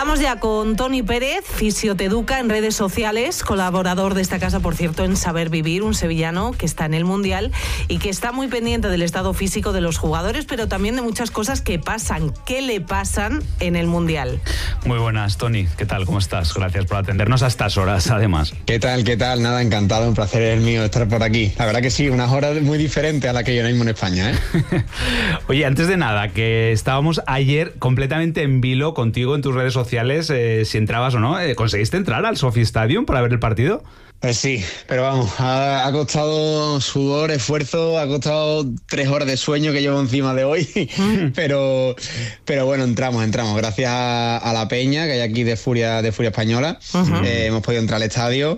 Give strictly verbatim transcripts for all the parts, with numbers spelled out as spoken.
Estamos ya con Toni Pérez, Fisioteduca en redes sociales, colaborador de esta casa, por cierto, en Saber Vivir, un sevillano que está en el Mundial y que está muy pendiente del estado físico de los jugadores, pero también de muchas cosas que pasan, que le pasan en el Mundial. Muy buenas, Toni. ¿Qué tal? ¿Cómo estás? Gracias por atendernos a estas horas, además. ¿Qué tal? ¿Qué tal? Nada, encantado, un placer es el mío estar por aquí. La verdad que sí, unas horas muy diferentes a las que yo ahora mismo en España, ¿eh? Oye, antes de nada, que estábamos ayer completamente en vilo contigo en tus redes sociales, eh, si entrabas o no. Eh, ¿Conseguiste entrar al Sophie Stadium para ver el partido? Pues sí, pero vamos, ha, ha costado sudor, esfuerzo, ha costado tres horas de sueño que llevo encima de hoy, pero pero bueno, entramos, entramos, gracias a, a la peña que hay aquí de Furia de Furia Española, uh-huh. eh, hemos podido entrar al estadio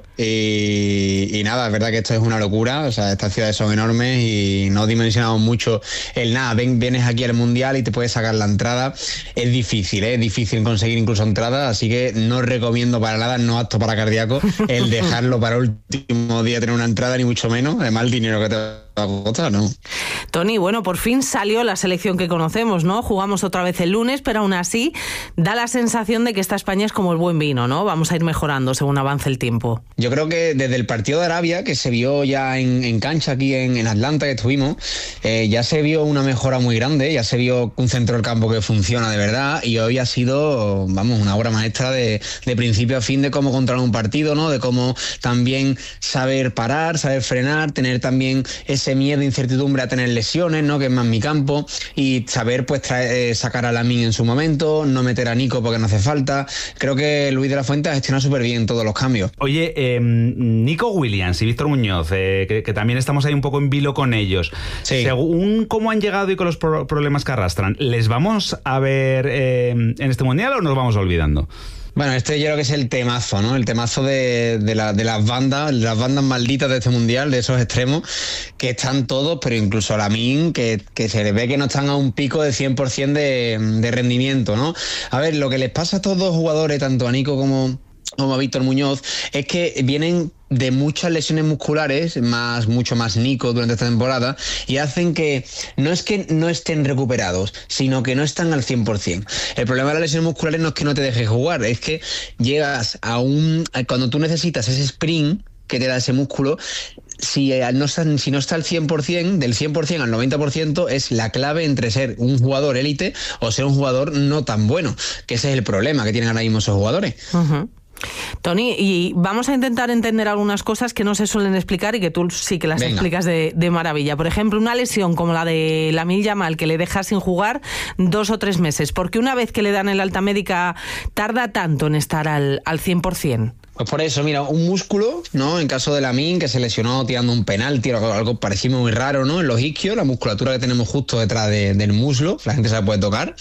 y, y nada, es verdad que esto es una locura, o sea, estas ciudades son enormes y no dimensionamos mucho el nada, ven, vienes aquí al Mundial y te puedes sacar la entrada, es difícil, ¿eh? Es difícil conseguir incluso entrada, así que no recomiendo para nada, no apto para cardíaco, el dejarlo para el último día tener una entrada, ni mucho menos, además el dinero que te va a costar, ¿no? Toni, bueno, por fin salió la selección que conocemos, ¿no? Jugamos otra vez el lunes, pero aún así da la sensación de que esta España es como el buen vino, ¿no? Vamos a ir mejorando según avance el tiempo. Yo creo que desde el partido de Arabia, que se vio ya en, en cancha aquí en, en Atlanta, que estuvimos, eh, ya se vio una mejora muy grande, ya se vio un centro del campo que funciona de verdad y hoy ha sido, vamos, una obra maestra de, de principio a fin de cómo controlar un partido, ¿no? De cómo también saber parar, saber frenar, tener también ese miedo e incertidumbre a tener lesiones, ¿no? Que es más mi campo, y saber pues traer, eh, sacar a Lamine en su momento, no meter a Nico porque no hace falta. Creo que Luis de la Fuente ha gestionado súper bien todos los cambios. Oye, eh, Nico Williams y Víctor Muñoz, eh, que, que también estamos ahí un poco en vilo con ellos. Sí. Según cómo han llegado y con los pro- problemas que arrastran, ¿les vamos a ver eh, en este Mundial o nos vamos olvidando? Bueno, este yo creo que es el temazo, ¿no? El temazo de, de, la, de las bandas, las bandas malditas de este Mundial, de esos extremos, que están todos, pero incluso Lamine, que, que se les ve que no están a un pico de cien por ciento de, de rendimiento, ¿no? A ver, lo que les pasa a estos dos jugadores, tanto a Nico como, como a Víctor Muñoz, es que vienen de muchas lesiones musculares, más mucho más Nico durante esta temporada, y hacen que no es que no estén recuperados, sino que no están al cien por ciento. El problema de las lesiones musculares no es que no te dejes jugar, es que llegas a un... cuando tú necesitas ese sprint que te da ese músculo, si no está, si no está al cien por ciento, del cien por ciento al noventa por ciento, es la clave entre ser un jugador élite o ser un jugador no tan bueno, que ese es el problema que tienen ahora mismo esos jugadores. Uh-huh. Toni, y vamos a intentar entender algunas cosas que no se suelen explicar y que tú sí que las Venga. explicas de, de maravilla. Por ejemplo, una lesión como la de Lamine Yamal, que le deja sin jugar dos o tres meses. ¿Por qué una vez que le dan el alta médica tarda tanto en estar al, al cien por ciento? Pues por eso, mira, un músculo, ¿no? En caso de Lamine, que se lesionó tirando un penalti o algo, algo parecido muy raro, ¿no? En los isquios, la musculatura que tenemos justo detrás de, del muslo, la gente se la puede tocar.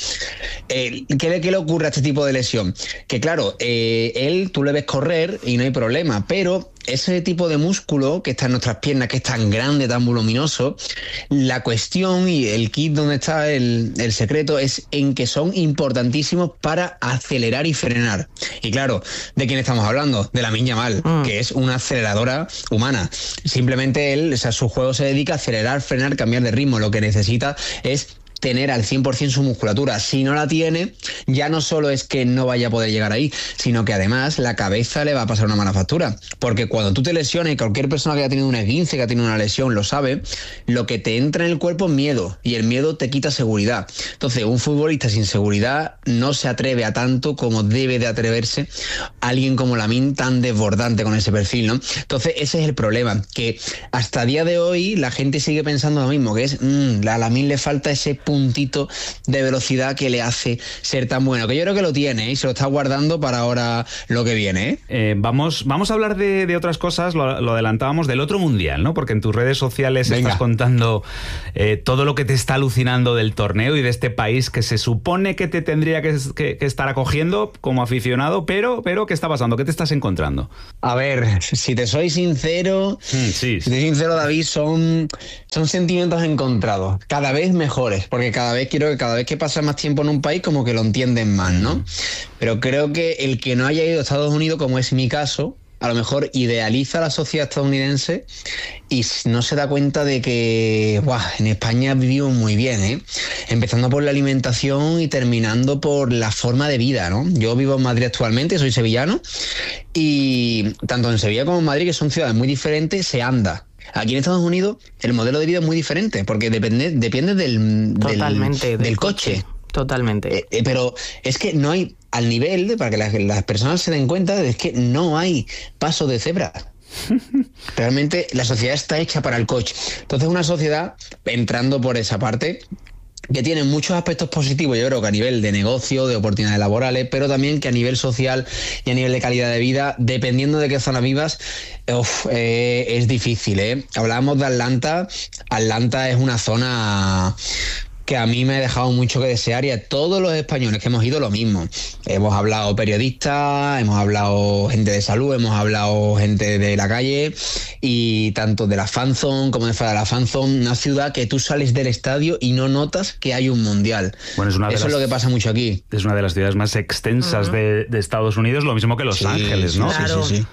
Eh, ¿qué, ¿Qué le ocurre a este tipo de lesión? Que claro, eh, él, tú le ves correr y no hay problema, pero ese tipo de músculo que está en nuestras piernas, que es tan grande, tan voluminoso, la cuestión y el kit donde está el, el secreto es en que son importantísimos para acelerar y frenar. Y claro, ¿de quién estamos hablando? De Lamine Yamal, mm. que es una aceleradora humana. Simplemente él, o sea, su juego se dedica a acelerar, frenar, cambiar de ritmo. Lo que necesita es tener al cien por ciento su musculatura. Si no la tiene, ya no solo es que no vaya a poder llegar ahí, sino que además la cabeza le va a pasar una mala factura. Porque cuando tú te lesiones, cualquier persona que haya tenido una esguince, que ha tenido una lesión, lo sabe, lo que te entra en el cuerpo es miedo, y el miedo te quita seguridad. Entonces, un futbolista sin seguridad no se atreve a tanto como debe de atreverse alguien como Lamine, tan desbordante con ese perfil, ¿no? Entonces, ese es el problema, que hasta día de hoy la gente sigue pensando lo mismo, que es, mmm, a Lamine le falta ese punto puntito de velocidad que le hace ser tan bueno, que yo creo que lo tiene, ¿eh? Y se lo está guardando para ahora lo que viene, ¿eh? Eh, vamos, vamos a hablar de, de otras cosas, lo, lo adelantábamos, del otro Mundial, ¿no? Porque en tus redes sociales Venga. estás contando eh, todo lo que te está alucinando del torneo y de este país que se supone que te tendría que, que, que estar acogiendo como aficionado, pero, pero ¿qué está pasando? ¿Qué te estás encontrando? A ver, si te soy sincero, mm, sí, sí. si te soy sincero, David, son, son sentimientos encontrados, cada vez mejores, porque cada vez quiero que cada vez que pasa más tiempo en un país como que lo entienden más, ¿no? Pero creo que el que no haya ido a Estados Unidos, como es mi caso, a lo mejor idealiza la sociedad estadounidense y no se da cuenta de que ¡buah! En España vivimos muy bien, ¿eh? Empezando por la alimentación y terminando por la forma de vida, ¿no? Yo vivo en Madrid actualmente, soy sevillano, y tanto en Sevilla como en Madrid, que son ciudades muy diferentes, se anda. Aquí en Estados Unidos el modelo de vida es muy diferente, porque depende, depende del, Totalmente, del, del, del coche. coche. Totalmente. Eh, eh, pero es que no hay, al nivel, de, para que las, las personas se den cuenta, es que no hay paso de cebra. Realmente la sociedad está hecha para el coche. Entonces una sociedad, entrando por esa parte, que tiene muchos aspectos positivos, yo creo que a nivel de negocio, de oportunidades laborales, pero también que a nivel social y a nivel de calidad de vida, dependiendo de qué zona vivas, uf, eh, es difícil, ¿eh? Hablábamos de Atlanta. Atlanta es una zona que a mí me ha dejado mucho que desear, y a todos los españoles que hemos ido lo mismo. Hemos hablado periodistas, hemos hablado gente de salud, hemos hablado gente de la calle, y tanto de la fan zone como de fuera de la fan zone, una ciudad que tú sales del estadio y no notas que hay un mundial. Bueno, es una de Eso las, es lo que pasa mucho aquí. Es una de las ciudades más extensas uh-huh. de, de Estados Unidos, lo mismo que Los sí, Ángeles, ¿no? Claro. Sí, sí, sí.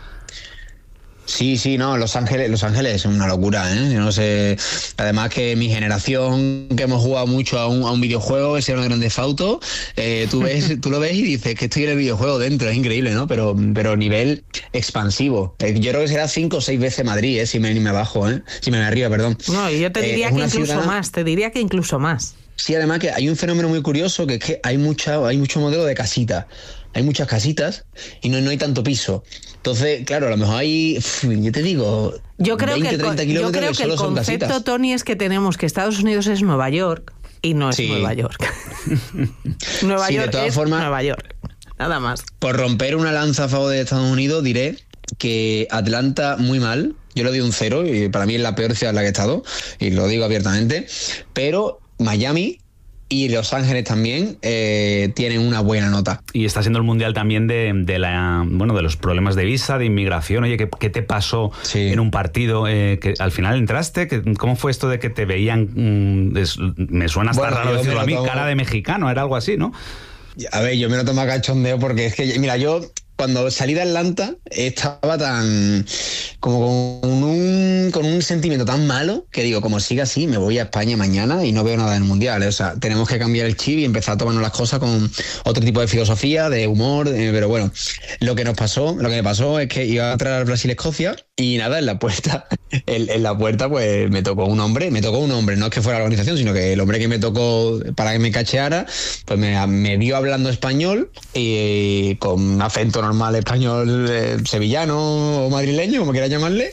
Sí, sí, no, Los Ángeles, Los Ángeles es una locura, ¿eh? Yo no sé, además que mi generación, que hemos jugado mucho a un, a un videojuego, ese era un Grand Theft Auto, eh, tú ves, tú lo ves y dices que estoy en el videojuego dentro, es increíble, ¿no? Pero, pero nivel expansivo. Eh, yo creo que será cinco o seis veces Madrid, ¿eh? Si me, ni me bajo, ¿eh? Si me, me arriba, perdón. No, yo te diría eh, que incluso ciudad... más, te diría que incluso más. Sí, además que hay un fenómeno muy curioso, que es que hay mucha, hay mucho modelo de casita. Hay muchas casitas y no, no hay tanto piso. Entonces, claro, a lo mejor hay, yo te digo, yo creo veinte, que el, treinta kilómetros yo creo que que solo el son concepto, casitas. Tony, es que tenemos que Estados Unidos es Nueva York y no es sí. Nueva York. Nueva sí, York de todas es formas, Nueva York, nada más. Por romper una lanza a favor de Estados Unidos, diré que Atlanta muy mal. Yo le doy un cero y para mí es la peor ciudad en la que he estado, y lo digo abiertamente. Pero Miami y Los Ángeles también eh, tienen una buena nota. Y está siendo el mundial también de, de la bueno de los problemas de visa, de inmigración. Oye, ¿qué, qué te pasó sí. en un partido? Eh, que al final entraste. Que, ¿Cómo fue esto de que te veían? Mm, es, me suena hasta bueno, raro decirlo a mí, tomo... cara de mexicano, era algo así, ¿no? A ver, yo me lo tomo a cachondeo porque es que, mira, yo cuando salí de Atlanta estaba tan como con un, con un sentimiento tan malo que digo, como siga así, me voy a España mañana y no veo nada en el mundial. O sea, tenemos que cambiar el chip y empezar a tomarnos las cosas con otro tipo de filosofía, de humor, eh, pero bueno, lo que nos pasó, lo que me pasó es que iba a entrar a Brasil-Escocia y nada, en la puerta, en, en la puerta pues me tocó un hombre, me tocó un hombre, no es que fuera la organización, sino que el hombre que me tocó para que me cacheara, pues me, me vio hablando español y con acento normal español eh, sevillano o madrileño, como quiera llamarle,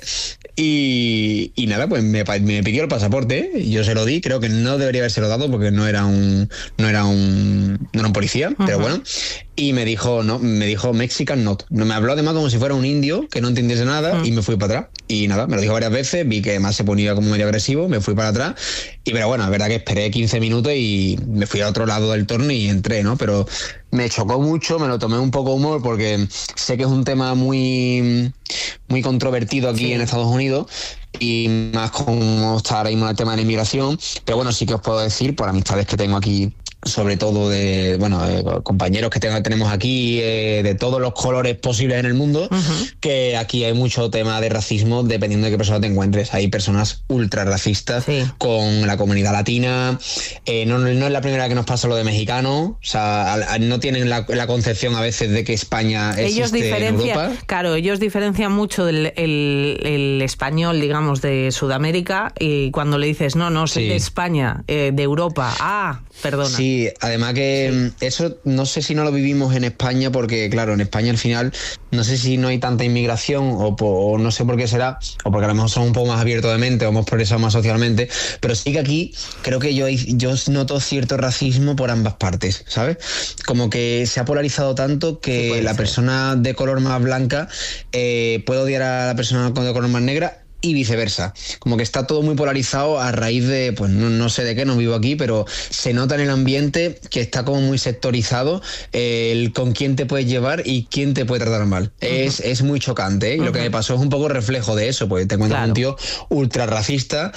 y, y nada, pues me, me pidió el pasaporte, ¿eh? Yo se lo di, creo que no debería habérselo dado porque no era un no era un, no era un policía, uh-huh. pero bueno, y me dijo, no, me dijo Mexican not, no, me habló además como si fuera un indio que no entendiese nada, uh-huh. y me fui para atrás, y nada, me lo dijo varias veces, vi que además se ponía como medio agresivo, me fui para atrás, y pero bueno, la verdad que esperé quince minutos y me fui a otro lado del torneo y entré, ¿no? Pero me chocó mucho, me lo tomé un poco humor porque sé que es un tema muy, muy controvertido aquí sí. en Estados Unidos, y más como está ahora mismo el tema de la inmigración, pero bueno, sí que os puedo decir, por amistades que tengo aquí, sobre todo de, bueno, eh, compañeros que tengo, tenemos aquí eh, de todos los colores posibles en el mundo, uh-huh. que aquí hay mucho tema de racismo dependiendo de qué persona te encuentres. Hay personas ultra racistas sí. con la comunidad latina, eh, no, no es la primera que nos pasa lo de mexicanos, o sea, a, a, no tienen la, la concepción a veces de que España ellos existe en Europa. Claro, ellos diferencian mucho del el, el español, digamos, de Sudamérica, y cuando le dices, no, no, soy sí. de España, eh, de Europa, ah, perdona. Sí, además que sí. eso no sé si no lo vivimos en España, porque claro, en España al final no sé si no hay tanta inmigración o, o no sé por qué será, o porque a lo mejor somos un poco más abiertos de mente o hemos progresado más socialmente, pero sí que aquí creo que yo, yo noto cierto racismo por ambas partes, ¿sabes? Como que se ha polarizado tanto que sí, la ser. persona de color más blanca eh, puede odiar a la persona de color más negra, y viceversa, como que está todo muy polarizado a raíz de, pues no, no sé de qué, no vivo aquí, pero se nota en el ambiente que está como muy sectorizado eh, el con quién te puedes llevar y quién te puede tratar mal. Uh-huh. Es, es muy chocante, ¿eh? Y uh-huh. lo que me pasó es un poco reflejo de eso, pues te encuentras claro. un tío ultra racista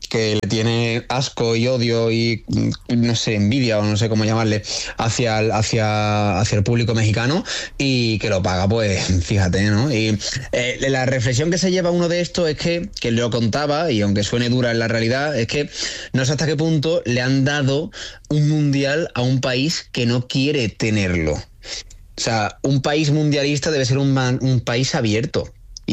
que le tiene asco y odio y, no sé, envidia o no sé cómo llamarle hacia el, hacia, hacia el público mexicano, y que lo paga, pues fíjate, ¿no? Y eh, la reflexión que se lleva uno de esto es que, que lo contaba, y aunque suene dura en la realidad, es que no sé hasta qué punto le han dado un mundial a un país que no quiere tenerlo. O sea, un país mundialista debe ser un, man, un país abierto.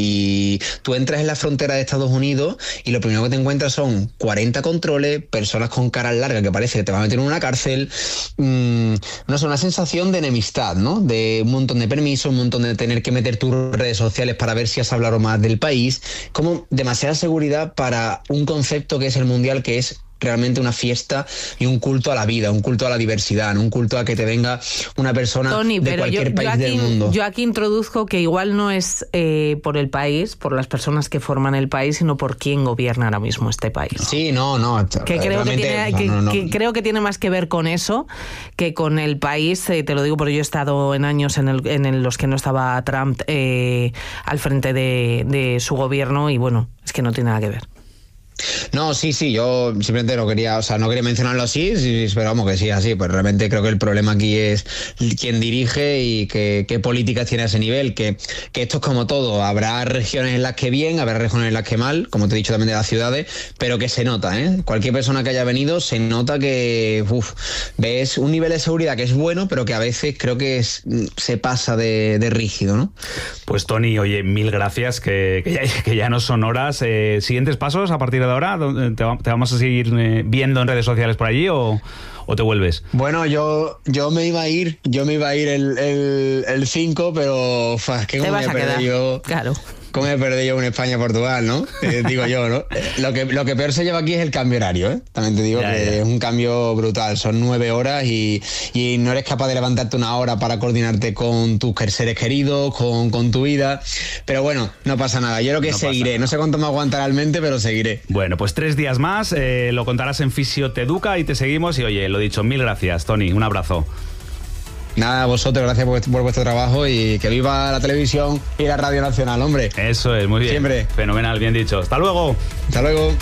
Y tú entras en la frontera de Estados Unidos y lo primero que te encuentras son cuarenta controles, personas con caras largas que parece que te van a meter en una cárcel. Mmm, no sé, una sensación de enemistad, ¿no? De un montón de permisos, un montón de tener que meter tus redes sociales para ver si has hablado más del país. Como demasiada seguridad para un concepto que es el mundial, que es realmente una fiesta y un culto a la vida, un culto a la diversidad, ¿no? Un culto a que te venga una persona Tony, de cualquier yo, país yo aquí, del mundo. Yo aquí introduzco que igual no es eh, por el país, por las personas que forman el país, sino por quién gobierna ahora mismo este país. Sí, no, no. Que creo que, tiene, que, no, no. que creo que tiene más que ver con eso que con el país. Eh, te lo digo porque yo he estado en años en, el, en los que no estaba Trump eh, al frente de, de su gobierno, y bueno, es que no tiene nada que ver. No, sí, sí, yo simplemente no quería, o sea, no quería mencionarlo así, sí, pero vamos que sí, así, pues realmente creo que el problema aquí es quién dirige y qué, qué políticas tiene a ese nivel, que, que esto es como todo, habrá regiones en las que bien, habrá regiones en las que mal, como te he dicho también de las ciudades, pero que se nota, ¿eh? Cualquier persona que haya venido se nota que, uff, ves un nivel de seguridad que es bueno, pero que a veces creo que es, se pasa de, de rígido, ¿no? Pues Tony, oye, mil gracias, que, que, ya, que ya no son horas. Eh, ¿Siguientes pasos a partir de ahora? ¿Te vamos a seguir viendo en redes sociales por allí o, o te vuelves? Bueno, yo yo me iba a ir, yo me iba a ir el el, el cinco, pero uf, que como me perdí yo. Claro. ¿Cómo me perdí yo en España-Portugal, no? Eh, digo yo, ¿no? Lo que, lo que peor se lleva aquí es el cambio horario, ¿eh? También te digo ya, que ya. es un cambio brutal. Son nueve horas y, y no eres capaz de levantarte una hora para coordinarte con tus seres queridos, con, con tu vida. Pero bueno, no pasa nada. Yo creo que no seguiré. No sé cuánto me aguantará el mente, pero seguiré. Bueno, pues tres días más. Eh, lo contarás en Fisio Te Educa y te seguimos. Y oye, lo dicho, mil gracias, Tony. Un abrazo. Nada, a vosotros, gracias por, por vuestro trabajo y que viva la televisión y la Radio Nacional, hombre. Eso es, muy bien. Siempre. Fenomenal, bien dicho. Hasta luego. Hasta luego.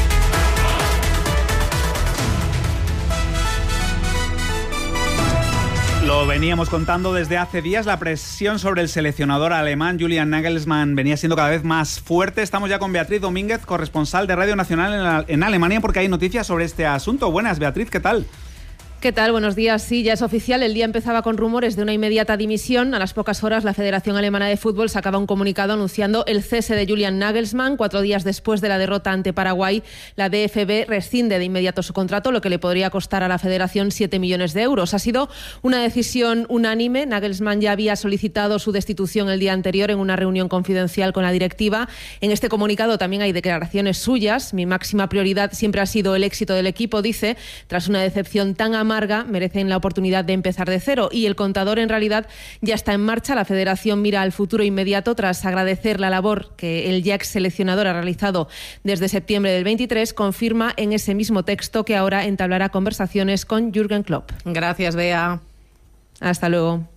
Lo veníamos contando desde hace días, la presión sobre el seleccionador alemán Julian Nagelsmann venía siendo cada vez más fuerte. Estamos ya con Beatriz Domínguez, corresponsal de Radio Nacional en, la, en Alemania, porque hay noticias sobre este asunto. Buenas, Beatriz, ¿qué tal? ¿Qué tal? Buenos días. Sí, ya es oficial. El día empezaba con rumores de una inmediata dimisión. A las pocas horas, la Federación Alemana de Fútbol sacaba un comunicado anunciando el cese de Julian Nagelsmann. Cuatro días después de la derrota ante Paraguay, la D F B rescinde de inmediato su contrato, lo que le podría costar a la Federación siete millones de euros. Ha sido una decisión unánime. Nagelsmann ya había solicitado su destitución el día anterior en una reunión confidencial con la directiva. En este comunicado también hay declaraciones suyas. Mi máxima prioridad siempre ha sido el éxito del equipo, dice, tras una decepción tan amarga, merecen la oportunidad de empezar de cero, y el contador en realidad ya está en marcha. La Federación mira al futuro inmediato tras agradecer la labor que el ya ex seleccionador ha realizado desde septiembre del veintitrés. Confirma en ese mismo texto que ahora entablará conversaciones con Jürgen Klopp. Gracias, Bea. Hasta luego.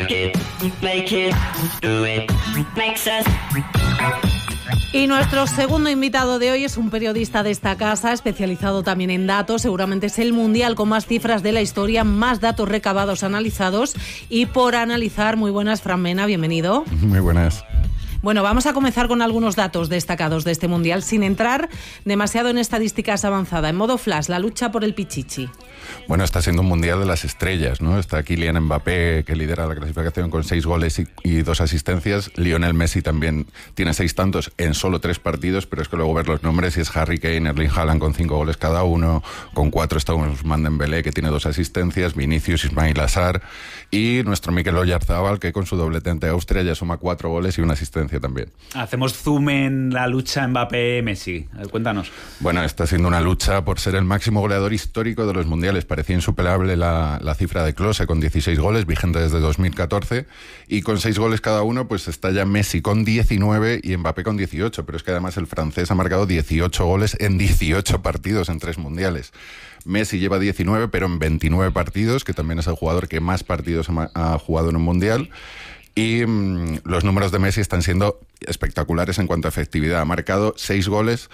Y nuestro segundo invitado de hoy es un periodista de esta casa, especializado también en datos. Seguramente es el mundial con más cifras de la historia, más datos recabados, analizados y por analizar. Muy buenas, Fran Mena, bienvenido. Muy buenas. Bueno, vamos a comenzar con algunos datos destacados de este mundial, sin entrar demasiado en estadísticas avanzadas. En modo flash, la lucha por el Pichichi. Bueno, está siendo un mundial de las estrellas, ¿no? Está Kylian Mbappé, que lidera la clasificación con seis goles y, y dos asistencias. Lionel Messi también tiene seis tantos en solo tres partidos, pero es que luego ver los nombres, y es Harry Kane, Erling Haaland con cinco goles cada uno, con cuatro está Ousmane Dembélé, que tiene dos asistencias, Vinicius, Ismail Assar, y nuestro Mikel Oyarzabal, que con su doblete ante Austria ya suma cuatro goles y una asistencia también. Hacemos zoom en la lucha Mbappé-Messi. Cuéntanos. Bueno, está siendo una lucha por ser el máximo goleador histórico de los mundiales. Parecía insuperable la, la cifra de Klose con dieciséis goles, vigente desde dos mil catorce, y con seis goles cada uno, pues está ya Messi con diecinueve y Mbappé con dieciocho, pero es que además el francés ha marcado dieciocho goles en dieciocho partidos en tres mundiales. Messi lleva diecinueve, pero en veintinueve partidos, que también es el jugador que más partidos ha, ha jugado en un mundial. Y mmm, los números de Messi están siendo espectaculares en cuanto a efectividad. Ha marcado seis goles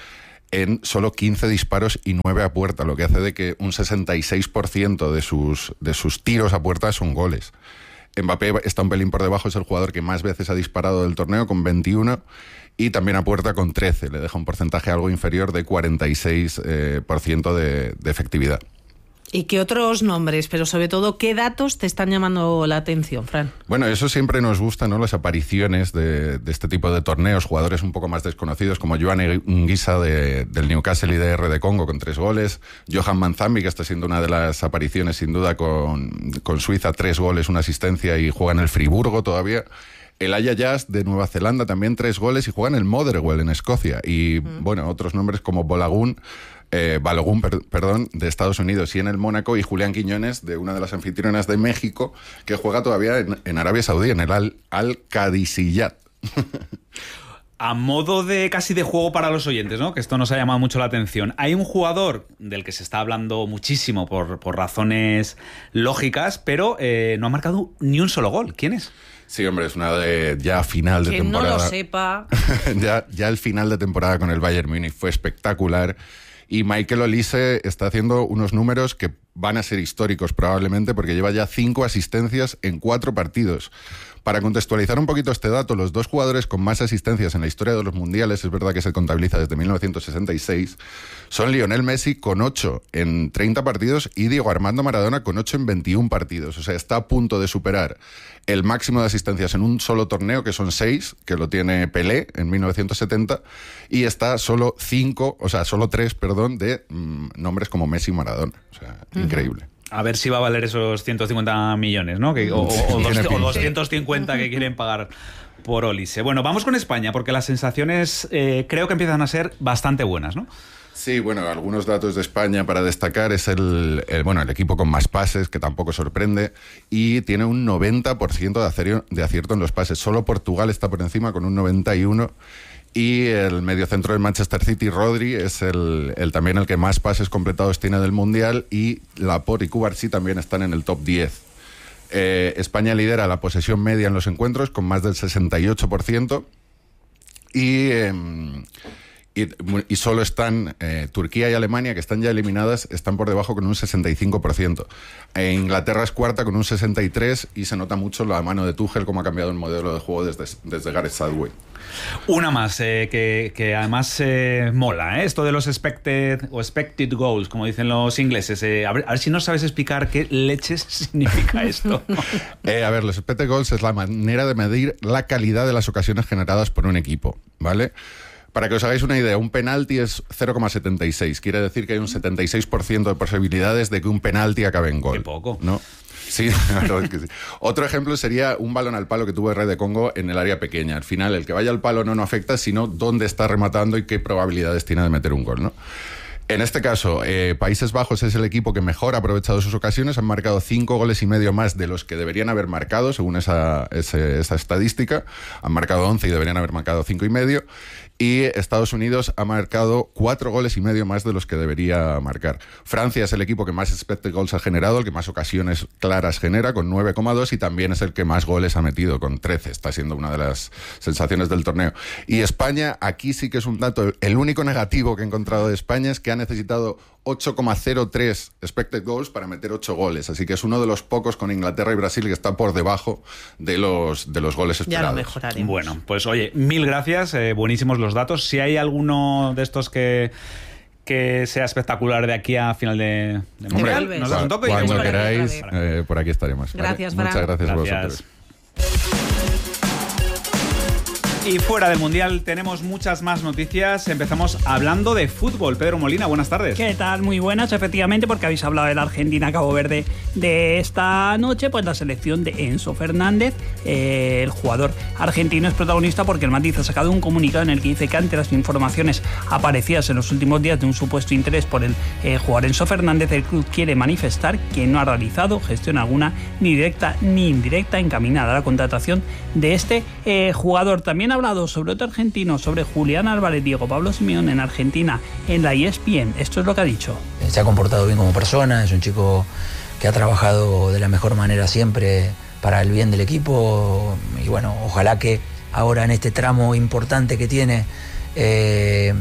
en solo quince disparos y nueve a puerta, lo que hace de que un sesenta y seis por ciento de sus, de sus tiros a puerta son goles. Mbappé está un pelín por debajo, es el jugador que más veces ha disparado del torneo con veintiuno y también a puerta con trece, le deja un porcentaje algo inferior de cuarenta y seis por ciento de, de efectividad. ¿Y qué otros nombres, pero sobre todo qué datos te están llamando la atención, Fran? Bueno, eso siempre nos gusta, ¿no? Las apariciones de, de este tipo de torneos, jugadores un poco más desconocidos como Joan Nguisa de, del Newcastle y D R de Congo con tres goles, Johan Manzambi, que está siendo una de las apariciones sin duda con, con Suiza, tres goles, una asistencia y juega en el Friburgo todavía. El Ajax de Nueva Zelanda también tres goles y juega en el Motherwell en Escocia. Y mm. bueno, otros nombres como Bolagun, Eh, Balogun, per, perdón, de Estados Unidos y en el Mónaco, y Julián Quiñones de una de las anfitrionas de México que juega todavía en, en Arabia Saudí, en el Al, Al-Qadisiyat. A modo de casi de juego para los oyentes, ¿no? Que esto nos ha llamado mucho la atención. Hay un jugador del que se está hablando muchísimo por, por razones lógicas, pero eh, no ha marcado ni un solo gol. ¿Quién es? Sí, hombre, es una de ya final de que temporada. Que no lo sepa. ya, ya el final de temporada con el Bayern Múnich fue espectacular. Y Michael Olise está haciendo unos números que van a ser históricos probablemente, porque lleva ya cinco asistencias en cuatro partidos. Para contextualizar un poquito este dato, los dos jugadores con más asistencias en la historia de los mundiales, es verdad que se contabiliza desde mil novecientos sesenta y seis, son Lionel Messi con ocho en treinta partidos y Diego Armando Maradona con ocho en veintiún partidos. O sea, está a punto de superar el máximo de asistencias en un solo torneo, que son seis, que lo tiene Pelé en mil novecientos setenta, y está solo cinco, o sea, solo tres, perdón, de mmm, nombres como Messi y Maradona. O sea, uh-huh. Increíble. A ver si va a valer esos ciento cincuenta millones, ¿no? Que, o, o, dos, o doscientos cincuenta que quieren pagar por Olise. Bueno, vamos con España, porque las sensaciones eh, creo que empiezan a ser bastante buenas, ¿no? Sí, bueno, algunos datos de España para destacar es el, el, bueno, el equipo con más pases, que tampoco sorprende, y tiene un noventa por ciento de, acer, de acierto en los pases. Solo Portugal está por encima con un noventa y uno por ciento. Y el mediocentro del Manchester City, Rodri, es el, el también el que más pases completados tiene del Mundial, y Laporte y Cubarsí también están en el top diez. Eh, España lidera la posesión media en los encuentros con más del sesenta y ocho por ciento y, eh, y, y solo están eh, Turquía y Alemania, que están ya eliminadas, están por debajo con un sesenta y cinco por ciento. E Inglaterra es cuarta con un sesenta y tres por ciento y se nota mucho la mano de Tuchel, cómo ha cambiado el modelo de juego desde, desde Gareth Southgate. Una más, eh, que, que además eh, mola, ¿eh? Esto de los expected o expected goals, como dicen los ingleses. Eh, a, ver, a ver si nos sabes explicar qué leches significa esto. eh, a ver, los expected goals es la manera de medir la calidad de las ocasiones generadas por un equipo, ¿vale? Para que os hagáis una idea, un penalti es cero coma setenta y seis. Quiere decir que hay un setenta y seis por ciento de posibilidades de que un penalti acabe en gol. Qué poco. ¿No? Sí, la verdad es que sí. Otro ejemplo sería un balón al palo que tuvo el Rey de Congo en el área pequeña. Al final, el que vaya al palo no no afecta, sino dónde está rematando y qué probabilidades tiene de meter un gol, ¿no? En este caso, eh, Países Bajos es el equipo que mejor ha aprovechado sus ocasiones. Han marcado cinco goles y medio más de los que deberían haber marcado, según esa, ese, esa estadística. Han marcado once y deberían haber marcado cinco y medio. Y Estados Unidos ha marcado cuatro goles y medio más de los que debería marcar. Francia es el equipo que más expected goals ha generado, el que más ocasiones claras genera, con nueve coma dos, y también es el que más goles ha metido, con trece. Está siendo una de las sensaciones del torneo. Y España, aquí sí que es un dato, el único negativo que he encontrado de España es que ha necesitado ocho coma cero tres expected goals para meter ocho goles. Así que es uno de los pocos, con Inglaterra y Brasil, que está por debajo de los, de los goles esperados. Ya lo mejoraremos. Bueno, pues oye, mil gracias, eh, buenísimos los datos. Si hay alguno de estos que, que sea espectacular de aquí a final de, de mundial, nos das un toque. Cuando y queráis, eh, por aquí estaremos. Gracias, ¿vale? Muchas gracias, gracias a vosotros. Y fuera del Mundial tenemos muchas más noticias. Empezamos hablando de fútbol. Pedro Molina, buenas tardes. ¿Qué tal? Muy buenas, efectivamente, porque habéis hablado de la Argentina-Cabo Verde de esta noche. Pues la selección de Enzo Fernández, eh, el jugador argentino, es protagonista porque el Madrid ha sacado un comunicado en el que dice que ante las informaciones aparecidas en los últimos días de un supuesto interés por el eh, jugador Enzo Fernández, el club quiere manifestar que no ha realizado gestión alguna, ni directa ni indirecta, encaminada a la contratación de este eh, jugador. También ha hablado sobre otro argentino, sobre Julián Álvarez, Diego Pablo Simeone, en Argentina, en la E S P N. Esto es lo que ha dicho. Se ha comportado bien como persona, es un chico que ha trabajado de la mejor manera siempre para el bien del equipo, y bueno, ojalá que ahora en este tramo importante que tiene, eh,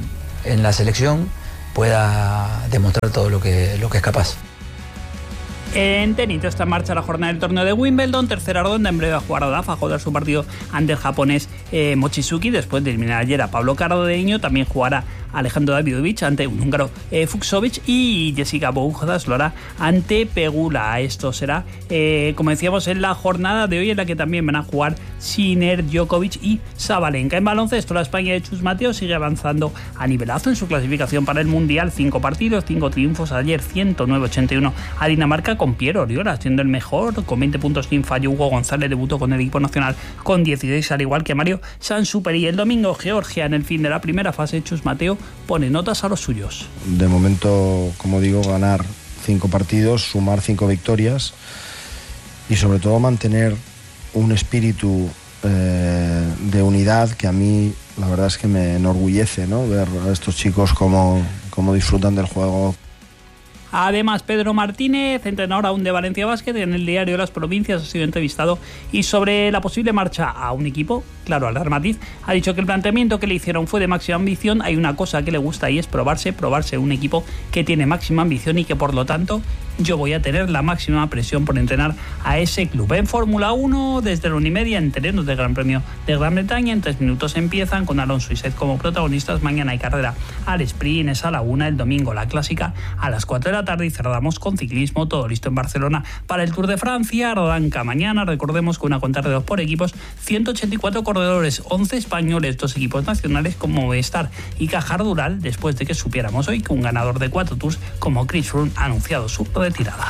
en la selección pueda demostrar todo lo que, lo que es capaz. En tenis está en marcha la jornada del torneo de Wimbledon, tercera ronda. En breve va a jugar Rafa a jugar su partido ante el japonés eh, Mochizuki, después de eliminar ayer a Pablo Carreño. También jugará Alejandro Davidovich ante un húngaro eh, Fucsovics, y Jessica Boujas lo hará ante Pegula. Esto será, eh, como decíamos, en la jornada de hoy, en la que también van a jugar Sinner, Djokovic y Sabalenka. En baloncesto, la España de Chus Mateo sigue avanzando a nivelazo en su clasificación para el Mundial. Cinco partidos, cinco triunfos. Ayer ciento nueve a ochenta y uno a Dinamarca, con Piero Oriola siendo el mejor, con veinte puntos sin fallo. Hugo González debutó con el equipo nacional con dieciséis, al igual que Mario Sansuperi. El domingo, Georgia, en el fin de la primera fase. Chus Mateo pone notas a los suyos. De momento, como digo, ganar cinco partidos, sumar cinco victorias y sobre todo mantener un espíritu eh, de unidad que a mí la verdad es que me enorgullece, ¿no? Ver a estos chicos cómo, cómo disfrutan del juego. Además, Pedro Martínez, entrenador aún de Valencia Basket, en el diario Las Provincias ha sido entrevistado, y sobre la posible marcha a un equipo, claro, al dar matiz, ha dicho que el planteamiento que le hicieron fue de máxima ambición. Hay una cosa que le gusta y es probarse, probarse un equipo que tiene máxima ambición, y que por lo tanto yo voy a tener la máxima presión por entrenar a ese club. En Fórmula uno, desde la una y media, en terrenos del Gran Premio de Gran Bretaña, en tres minutos empiezan, con Alonso y Seth como protagonistas. Mañana hay carrera al sprint, es a la una. El domingo la clásica a las cuatro de la tarde, y cerramos con ciclismo, todo listo en Barcelona para el Tour de Francia. Arranca mañana, recordemos, con una contrarreloj por equipos, ciento ochenta y cuatro corredores, once españoles, dos equipos nacionales como Movistar y Caja Rural, después de que supiéramos hoy que un ganador de cuatro Tours como Chris Froome ha anunciado su retirada.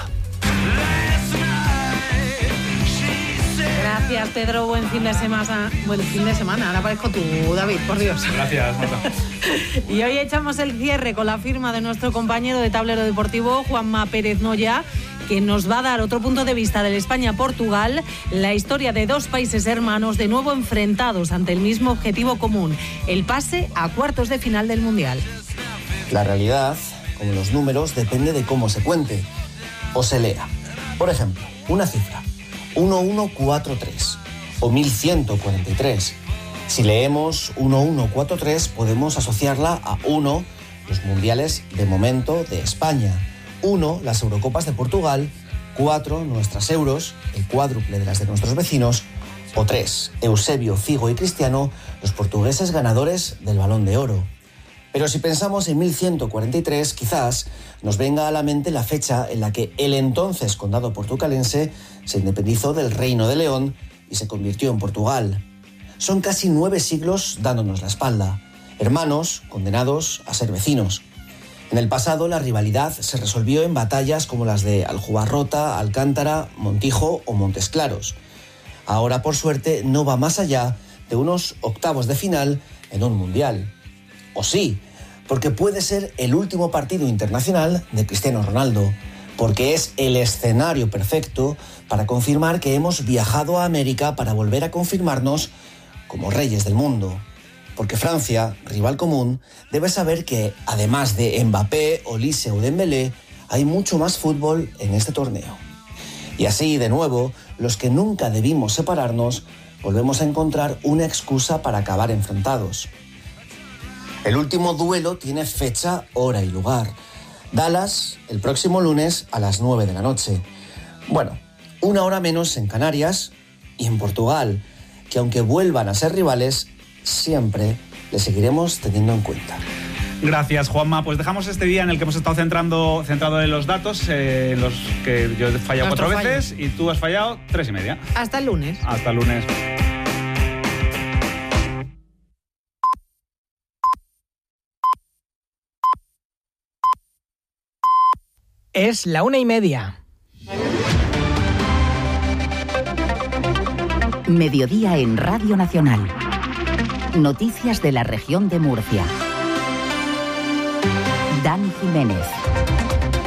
Gracias, Pedro. Buen fin de semana. Buen fin de semana. Ahora parezco tú, David, por Dios. Gracias, Marta. Y hoy echamos el cierre con la firma de nuestro compañero de Tablero Deportivo, Juanma Pérez Noya, que nos va a dar otro punto de vista del España-Portugal, la historia de dos países hermanos de nuevo enfrentados ante el mismo objetivo común, el pase a cuartos de final del Mundial. La realidad, como los números, depende de cómo se cuente o se lea. Por ejemplo, una cifra, mil ciento cuarenta y tres o mil ciento cuarenta y tres. Si leemos mil ciento cuarenta y tres, podemos asociarla a uno, los mundiales de momento de España; uno, las Eurocopas de Portugal; cuatro, nuestras Euros, el cuádruple de las de nuestros vecinos; o tres, Eusebio, Figo y Cristiano, los portugueses ganadores del Balón de Oro. Pero si pensamos en mil ciento cuarenta y tres, quizás nos venga a la mente la fecha en la que el entonces condado portucalense se independizó del Reino de León y se convirtió en Portugal. Son casi nueve siglos dándonos la espalda, hermanos condenados a ser vecinos. En el pasado, la rivalidad se resolvió en batallas como las de Aljubarrota, Alcántara, Montijo o Montes Claros. Ahora, por suerte, no va más allá de unos octavos de final en un mundial. O sí, porque puede ser el último partido internacional de Cristiano Ronaldo, porque es el escenario perfecto para confirmar que hemos viajado a América para volver a confirmarnos como reyes del mundo. Porque Francia, rival común, debe saber que, además de Mbappé, Olise o Dembélé, hay mucho más fútbol en este torneo. Y así, de nuevo, los que nunca debimos separarnos, volvemos a encontrar una excusa para acabar enfrentados. El último duelo tiene fecha, hora y lugar. Dallas, el próximo lunes a las nueve de la noche. Bueno, una hora menos en Canarias y en Portugal, que aunque vuelvan a ser rivales, siempre le seguiremos teniendo en cuenta. Gracias, Juanma. Pues dejamos este día en el que hemos estado centrando, centrado en los datos, eh, en los que yo he fallado Nuestro cuatro fallo. veces y tú has fallado tres y media. Hasta el lunes. Hasta el lunes. Es la una y media. Mediodía en Radio Nacional. Noticias de la región de Murcia. Dani Jiménez.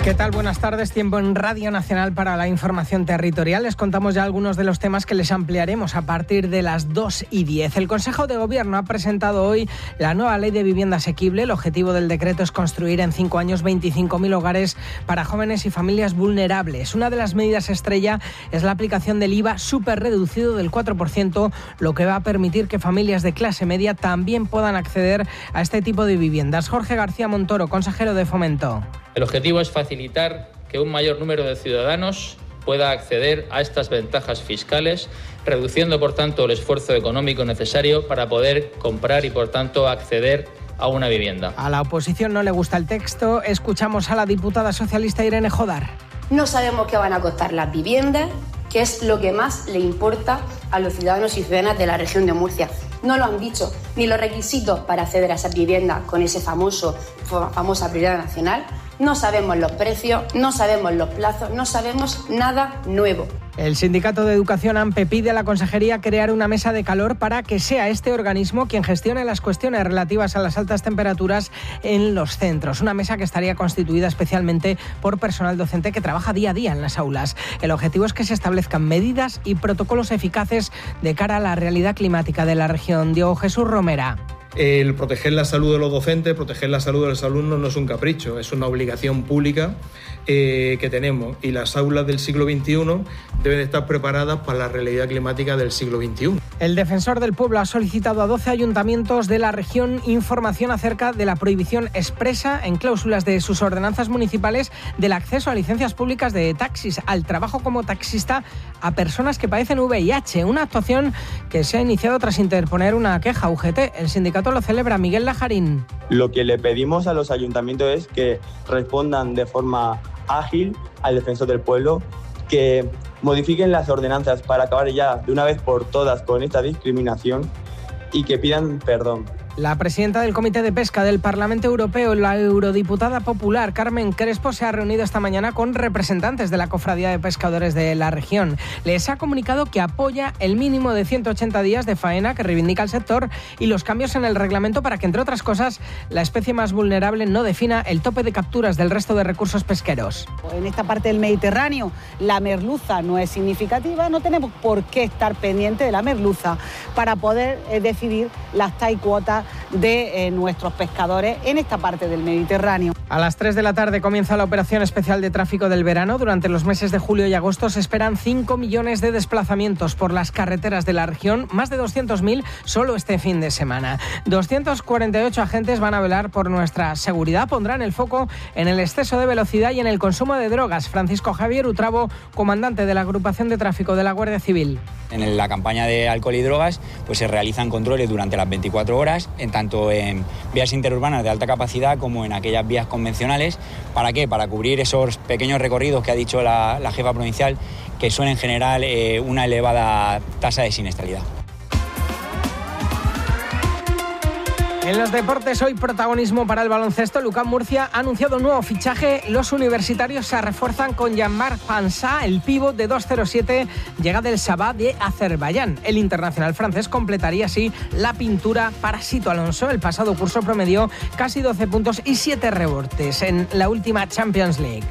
¿Qué tal? Buenas tardes. Tiempo en Radio Nacional para la información territorial. Les contamos ya algunos de los temas que les ampliaremos a partir de las dos y diez. El Consejo de Gobierno ha presentado hoy la nueva Ley de Vivienda Asequible. El objetivo del decreto es construir en cinco años veinticinco mil hogares para jóvenes y familias vulnerables. Una de las medidas estrella es la aplicación del I V A súper reducido del cuatro por ciento, lo que va a permitir que familias de clase media también puedan acceder a este tipo de viviendas. Jorge García Montoro, consejero de Fomento. El objetivo es facilitar que un mayor número de ciudadanos pueda acceder a estas ventajas fiscales, reduciendo por tanto el esfuerzo económico necesario para poder comprar y por tanto acceder a una vivienda. A la oposición no le gusta el texto. Escuchamos a la diputada socialista Irene Jodar. No sabemos qué van a costar las viviendas, que es lo que más le importa a los ciudadanos y ciudadanas de la región de Murcia. No lo han dicho, ni los requisitos para acceder a esas viviendas con ese famoso, famosa prioridad nacional. No sabemos los precios, no sabemos los plazos, no sabemos nada nuevo. El Sindicato de Educación AMPE pide a la Consejería crear una mesa de calor para que sea este organismo quien gestione las cuestiones relativas a las altas temperaturas en los centros. Una mesa que estaría constituida especialmente por personal docente que trabaja día a día en las aulas. El objetivo es que se establezcan medidas y protocolos eficaces de cara a la realidad climática de la región. Diego Jesús Romera. El proteger la salud de los docentes, proteger la salud de los alumnos no es un capricho, es una obligación pública eh, que tenemos, y las aulas del siglo veintiuno deben estar preparadas para la realidad climática del siglo veintiuno. El Defensor del Pueblo ha solicitado a doce ayuntamientos de la región información acerca de la prohibición expresa en cláusulas de sus ordenanzas municipales del acceso a licencias públicas de taxis, al trabajo como taxista a personas que padecen V I H, una actuación que se ha iniciado tras interponer una queja. U G T, el sindicato lo celebra. Miguel Lajarín. Lo que le pedimos a los ayuntamientos es que respondan de forma ágil al Defensor del Pueblo, que modifiquen las ordenanzas para acabar ya de una vez por todas con esta discriminación y que pidan perdón. La presidenta del Comité de Pesca del Parlamento Europeo, la eurodiputada popular Carmen Crespo, se ha reunido esta mañana con representantes de la Cofradía de Pescadores de la región. Les ha comunicado que apoya el mínimo de ciento ochenta días de faena que reivindica el sector y los cambios en el reglamento para que, entre otras cosas, la especie más vulnerable no defina el tope de capturas del resto de recursos pesqueros. En esta parte del Mediterráneo la merluza no es significativa, no tenemos por qué estar pendientes de la merluza para poder eh, decidir las TAI cuotas de eh, nuestros pescadores en esta parte del Mediterráneo. A las tres de la tarde comienza la operación especial de tráfico del verano. Durante los meses de julio y agosto se esperan cinco millones de desplazamientos por las carreteras de la región, más de doscientos mil solo este fin de semana. doscientos cuarenta y ocho agentes van a velar por nuestra seguridad. Pondrán el foco en el exceso de velocidad y en el consumo de drogas. Francisco Javier Utrabo, comandante de la agrupación de tráfico de la Guardia Civil. En la campaña de alcohol y drogas pues se realizan controles durante las veinticuatro horas, en tanto en vías interurbanas de alta capacidad como en aquellas vías convencionales. ¿Para qué? Para cubrir esos pequeños recorridos que ha dicho la, la jefa provincial, que suelen generar eh, una elevada tasa de siniestralidad. En los deportes, hoy protagonismo para el baloncesto. Lucán Murcia ha anunciado un nuevo fichaje. Los universitarios se refuerzan con Yanmar Pansá, el pívot de dos cero siete, llega del Sabah de Azerbaiyán. El internacional francés completaría así la pintura para Sito Alonso. El pasado curso promedió casi doce puntos y siete rebotes en la última Champions League.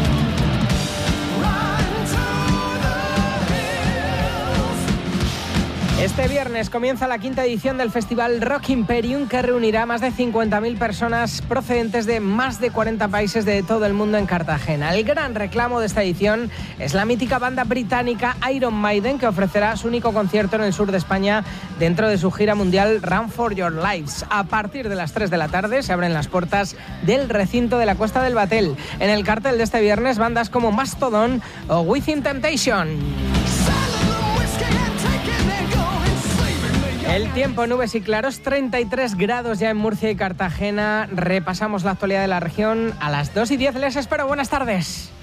Este viernes comienza la quinta edición del Festival Rock Imperium, que reunirá a más de cincuenta mil personas procedentes de más de cuarenta países de todo el mundo en Cartagena. El gran reclamo de esta edición es la mítica banda británica Iron Maiden, que ofrecerá su único concierto en el sur de España dentro de su gira mundial Run for Your Lives. A partir de las tres de la tarde se abren las puertas del recinto de la Cuesta del Batel. En el cartel de este viernes, bandas como Mastodon o Within Temptation. El tiempo, nubes y claros, treinta y tres grados ya en Murcia y Cartagena. Repasamos la actualidad de la región a las dos y diez. Les espero. Buenas tardes.